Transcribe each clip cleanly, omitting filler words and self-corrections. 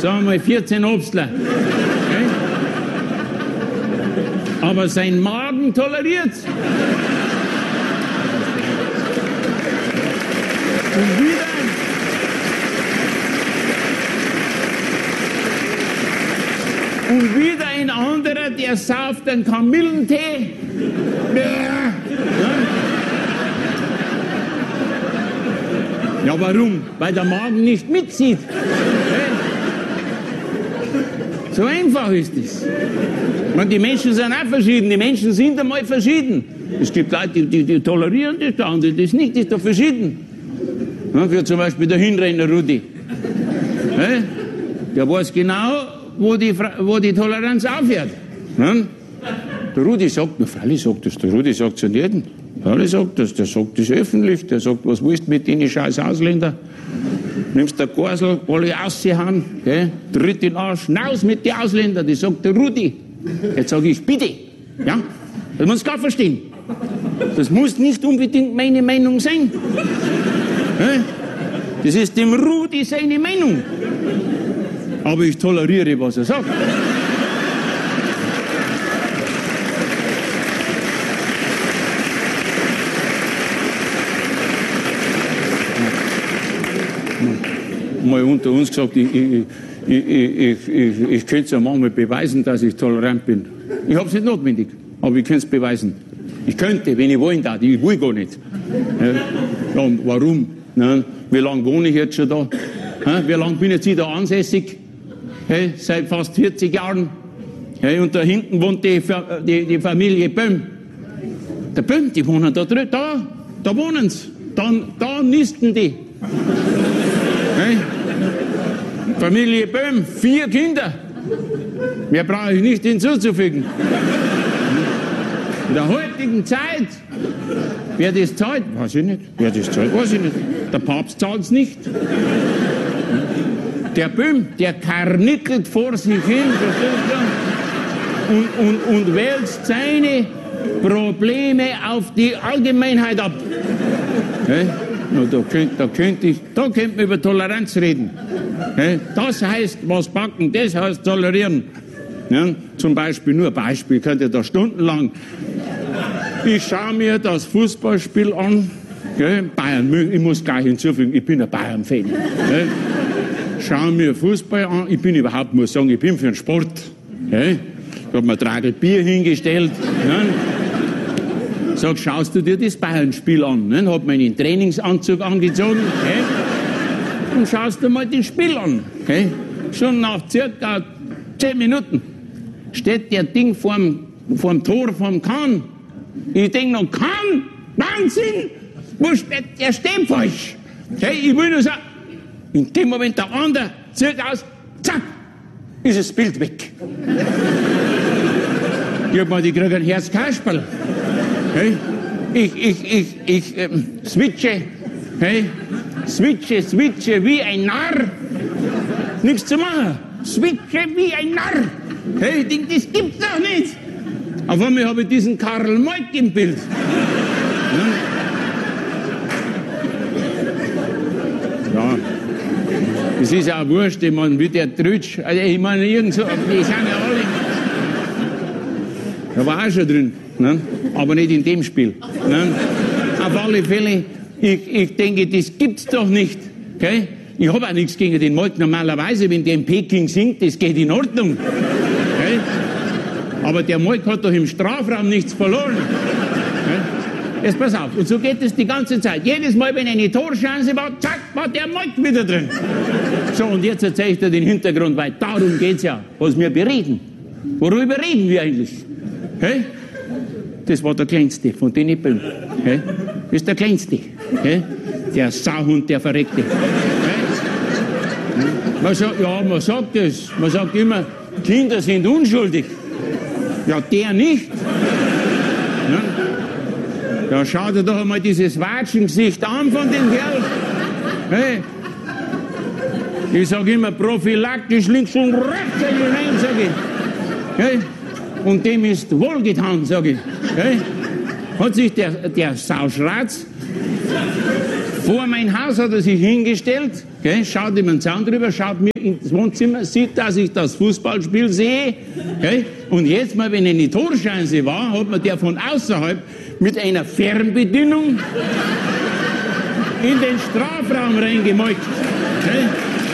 sagen wir mal 14 Obstler. Okay? Aber sein Magen toleriert's. Und wieder ein anderer, der sauft einen Kamillentee. Ja, warum? Weil der Magen nicht mitzieht. So einfach ist es. Die Menschen sind auch verschieden. Die Menschen sind einmal verschieden. Es gibt Leute, die tolerieren das, der andere das nicht. Das ist doch verschieden. Ja, wie zum Beispiel der Hinrenner Rudi. Der weiß genau, wo die Toleranz aufhört. Ja? Der Rudi sagt, na freilich sagt das, der Rudi sagt es ja nicht. Der sagt das öffentlich, der sagt, was willst du mit denen scheiß Ausländer? Nimmst der Gorsel, alle raushauen, tritt in den Arsch, raus mit den Ausländern, das sagt der Rudi. Jetzt sage ich, bitte, ja, das muss gar verstehen. Das muss nicht unbedingt meine Meinung sein. Das ist dem Rudi seine Meinung. Aber ich toleriere, was er sagt. Mal unter uns gesagt, ich könnte es ja manchmal beweisen, dass ich tolerant bin. Ich habe es nicht notwendig, aber ich könnte es beweisen. Ich könnte, wenn ich wollen darf. Ich will gar nicht. Ja, und warum? Ja, wie lange wohne ich jetzt schon da? Ja, wie lange bin ich jetzt da ansässig? Hey, seit fast 40 Jahren. Hey, und da hinten wohnt die Familie Böhm. Der Böhm, die wohnen da drüben. Da wohnen sie. Da nisten die. Hey. Familie Böhm, 4 Kinder. Mehr brauche ich nicht hinzuzufügen. In der heutigen Zeit, wer das zahlt, weiß ich nicht. Wer das zahlt, weiß ich nicht. Der Papst zahlt es nicht. Der Böhm, der karnickelt vor sich hin und wälzt seine Probleme auf die Allgemeinheit ab. Hey? Da könnte man über Toleranz reden. Das heißt, was backen, das heißt tolerieren. Ja, zum Beispiel, nur ein Beispiel, ich könnte da stundenlang. Ich schaue mir das Fußballspiel an. Bayern, ich muss gleich hinzufügen, ich bin ein Bayern-Fan. Schaue mir Fußball an, ich bin überhaupt, muss sagen, ich bin für den Sport. Ich habe mir 3 Bier hingestellt. Sag, schaust du dir das Bayern-Spiel an? Ne? Hab meinen Trainingsanzug angezogen. Und schaust du mal das Spiel an. Schon nach circa 10 Minuten steht der Ding vorm Tor vom Kahn. Ich denke noch, Kahn, Wahnsinn, wo steht, der steht falsch. Ich will nur sagen, in dem Moment der andere zieht aus, zack, ist das Bild weg. Ich hab mal, die kriegen ein Herzkasperl. Ich switche wie ein Narr. Nichts zu machen. Switche wie ein Narr. Ich denke, das gibt's doch nicht. Auf einmal habe ich diesen Karl Moik im Bild. Ja. Das ist ja auch wurscht, ich meine, wie der Trütsch. Also ich meine, irgend so, die sind ja alle. Da war auch schon drin. Ne? Aber nicht in dem Spiel. Ne? Auf alle Fälle, ich denke, das gibt's doch nicht. Okay? Ich habe auch nichts gegen den Moik. Normalerweise, wenn der in Peking singt, das geht in Ordnung. Okay? Aber der Moik hat doch im Strafraum nichts verloren. Okay? Jetzt pass auf, und so geht es die ganze Zeit. Jedes Mal, wenn eine Torchance war, zack, war der Moik wieder drin. So, und jetzt erzähle ich dir den Hintergrund, weil darum geht's ja, was wir bereden. Worüber reden wir eigentlich? Okay? Das war der Kleinste von den Böhmen. Das ist der Kleinste. Der Sauhund, der Verreckte. Man sagt das. Man sagt immer, Kinder sind unschuldig. Ja, der nicht. Ja, schau dir doch einmal dieses Watschengesicht an von dem Kerl. Ich sage immer, prophylaktisch links und rechts hinein, sage ich. Und dem ist wohlgetan, sage ich. Hat sich der Sauschratz Vor mein Haus hat er sich hingestellt, gell, schaut über den Zaun drüber, schaut mir ins Wohnzimmer, sieht, dass ich das Fußballspiel sehe. Gell, und jetzt mal, wenn eine Torschance war, hat man der von außerhalb mit einer Fernbedienung in den Strafraum reingemolkt. Gell.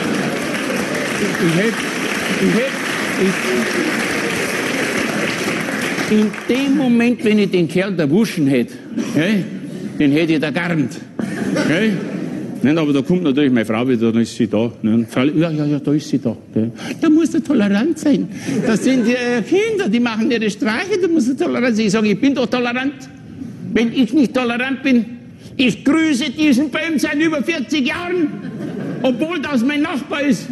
In dem Moment, wenn ich den Kerl erwuschen hätte, gell, den hätte ich da garnt. Okay? Nein, aber da kommt natürlich meine Frau wieder, dann ist sie da. Ne? Ja, da ist sie da. Okay? Da muss er tolerant sein. Das sind Kinder, die machen ihre Streiche, da muss er tolerant sein. Ich sage, ich bin doch tolerant. Wenn ich nicht tolerant bin, ich grüße diesen Baum seit über 40 Jahren, obwohl das mein Nachbar ist.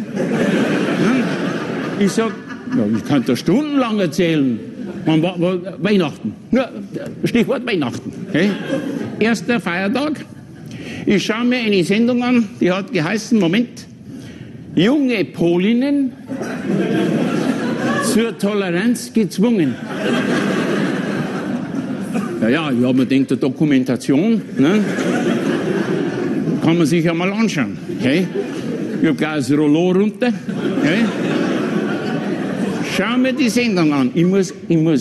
Ich sage, ja, ich kann da stundenlang erzählen. Weihnachten. Ja, Stichwort Weihnachten. Okay? Erster Feiertag. Ich schaue mir eine Sendung an, die hat geheißen, Moment, junge Polinnen zur Toleranz gezwungen. Ja, ich habe mir gedacht, eine Dokumentation, ne, kann man sich ja mal anschauen. Okay? Ich habe gleich das Rollo runter. Okay? Schau mir die Sendung an. Ich weiß,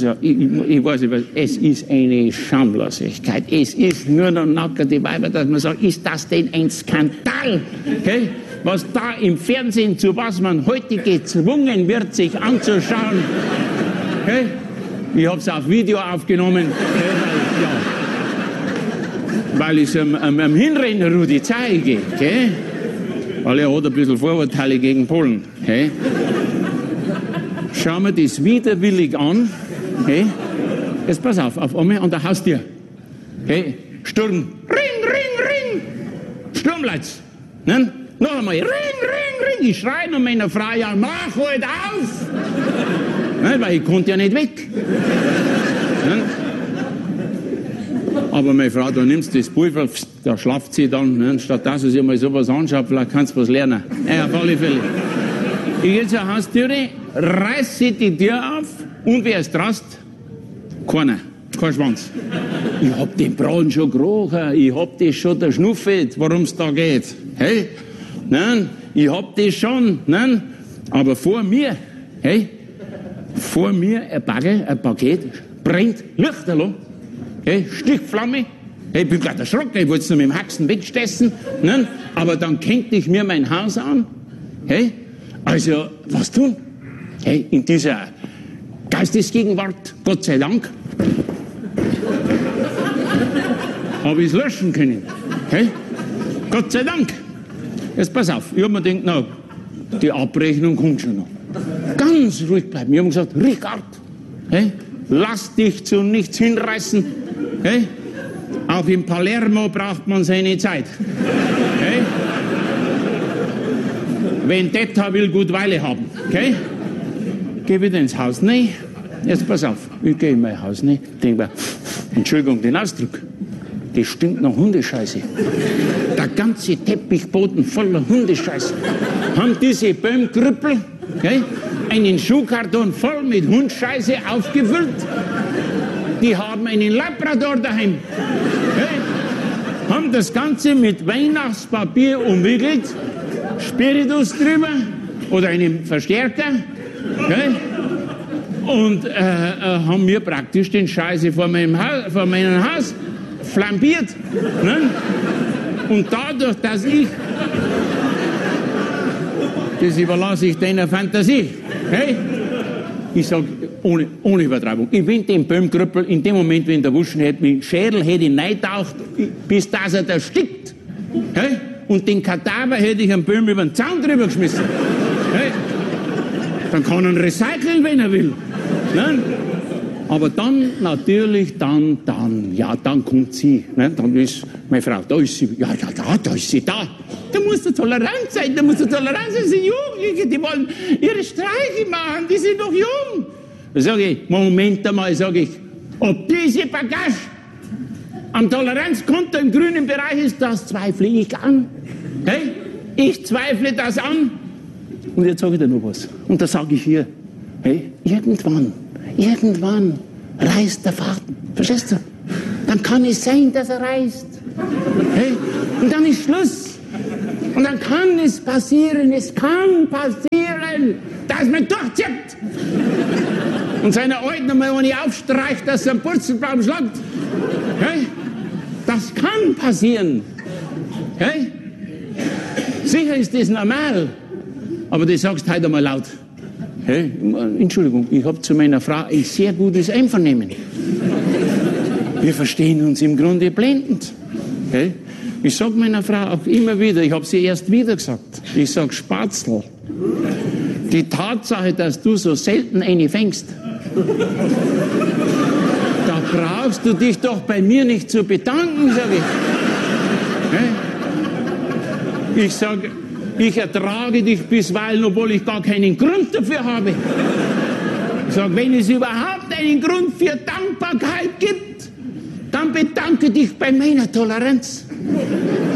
es ist eine Schamlosigkeit. Es ist nur noch nackerte Weiber, dass man sagt, ist das denn ein Skandal? Okay? Was da im Fernsehen, zu was man heute gezwungen wird, sich anzuschauen. Okay? Ich habe es auf Video aufgenommen, weil ich es am Hinrenner Rudi zeige. Okay? Weil er hat ein bisschen Vorurteile gegen Polen. Okay? Schauen wir das widerwillig an. Okay? Jetzt pass auf einmal an der Haustür. Okay? Sturm. Ring, ring, ring. Sturmleitz. Ne? Noch einmal. Ring, ring, ring. Ich schreie und meiner Frau, ja, mach halt auf. Ne? Weil ich konnte ja nicht weg. Ne? Aber meine Frau, da nimmst du das Pulver, da schlaft sie dann. Ne? Statt dass sie sich mal sowas anschaut, vielleicht kannst du was lernen. Ja, auf alle Fälle. Ich gehe zur Haustüre, reiße die Tür auf und wer ist drast? Keiner, kein Schwanz. Ich hab den Braten schon gerochen, ich hab das schon geschnuffelt, worum es da geht. Hey? Nein, ich hab das schon, nein, aber vor mir ein Bagger, ein Paket, brennt Lichterloh, hey, Stichflamme. Hey, ich bin gerade erschrocken, ich wollte es nur mit dem Haxen wegstessen, nein, aber dann kennte ich mir mein Haus an. Hey? Also, was tun? Hey, in dieser Geistesgegenwart, Gott sei Dank, habe ich es löschen können. Hey? Gott sei Dank. Jetzt pass auf, ich habe mir gedacht, na, die Abrechnung kommt schon noch. Ganz ruhig bleiben. Wir haben gesagt, Richard, hey, lass dich zu nichts hinreißen. Hey? Auch in Palermo braucht man seine Zeit. Hey? Vendetta will gut Weile haben, okay? Geh wieder ins Haus, nee. Jetzt pass auf, ich gehe in mein Haus, nee. Denk mir, Entschuldigung, den Ausdruck, das stinkt nach Hundescheiße. Der ganze Teppichboden voller Hundescheiße. Haben diese Böhmkrüppel, okay, einen Schuhkarton voll mit Hundscheiße aufgefüllt. Die haben einen Labrador daheim. Okay? Haben das Ganze mit Weihnachtspapier umwickelt. Spiritus drüber oder einen Verstärker, okay? Und haben mir praktisch den Scheiße vor meinem Haus flambiert. Ne? Und dadurch, dass das überlasse ich deiner Fantasie. Okay? Ich sage, ohne Übertreibung, ich bin den Böhmkrüppel in dem Moment, wenn der Wuschen hätte, mit dem Schädel hätte ich reintaucht, bis dass er da stickt. Okay? Und den Kadaver hätte ich am Böhm über den Zaun drüber geschmissen. Hey, dann kann er ihn recyceln, wenn er will. Ne? Aber dann, natürlich, dann kommt sie. Ne? Dann ist meine Frau, da ist sie. Ja, da ist sie da. Da muss er tolerant sein, das sind Jugendliche, die wollen ihre Streiche machen, die sind noch jung. Da sage ich, Moment einmal, sage ich, ob diese Bagage am Toleranzkonto im grünen Bereich ist, das zweifle ich an. Hey? Ich zweifle das an. Und jetzt sage ich dir noch was. Und da sage ich hier, hey, irgendwann reißt der Faden. Verstehst du? Dann kann es sein, dass er reißt. Hey? Und dann ist Schluss. Und dann kann es passieren, dass man durchzieht. Und seine Alten einmal, wenn ich aufstreicht, dass er einen Purzelbaum schlagt. Hey? Das kann passieren. Hey? Sicher ist das normal. Aber du sagst heute einmal laut. Hey, Entschuldigung, ich habe zu meiner Frau ein sehr gutes Einvernehmen. Wir verstehen uns im Grunde blendend. Hey? Ich sage meiner Frau auch immer wieder, ich habe sie erst wieder gesagt, ich sage Spatzel, die Tatsache, dass du so selten eine fängst, da brauchst du dich doch bei mir nicht zu bedanken, sage ich. Hey? Ich sage, ich ertrage dich bisweilen, obwohl ich gar keinen Grund dafür habe. Ich sage, wenn es überhaupt einen Grund für Dankbarkeit gibt, dann bedanke dich bei meiner Toleranz.